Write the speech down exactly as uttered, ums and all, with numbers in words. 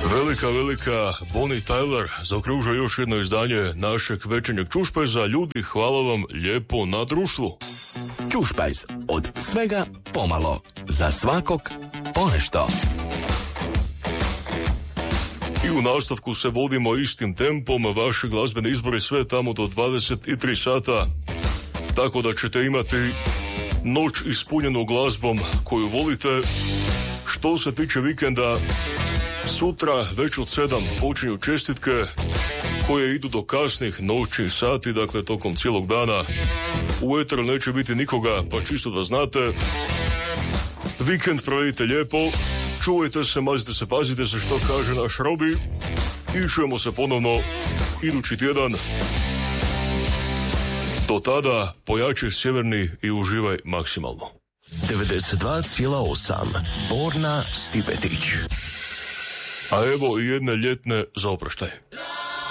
Velika, velika Bonnie Tyler zaokružuje još jedno izdanje našeg večernjeg Čušpajza. Ljudi, hvala vam lijepo na društvu. Čušpajz, od svega pomalo, za svakog ponešto. I u nastavku se vodimo istim tempom, vaši glazbeni izbori sve tamo do dvadeset tri sata, tako da ćete imati noć ispunjenu glazbom koju volite. Što se tiče vikenda, sutra već od sedam počinju čestitke koje idu do kasnih noćnih sati, dakle tokom cijelog dana. U eteru neće biti nikoga, pa čisto da znate. Vikend provedite lijepo, čuvajte se, mazite se, pazite se, što kaže naš Robi, i čujemo se ponovno idući tjedan. Do tada pojačaj sjeverni i uživaj maksimalno. devedeset dva zarez osam Borna Stipetić. A evo i jedne ljetne za oproštaj.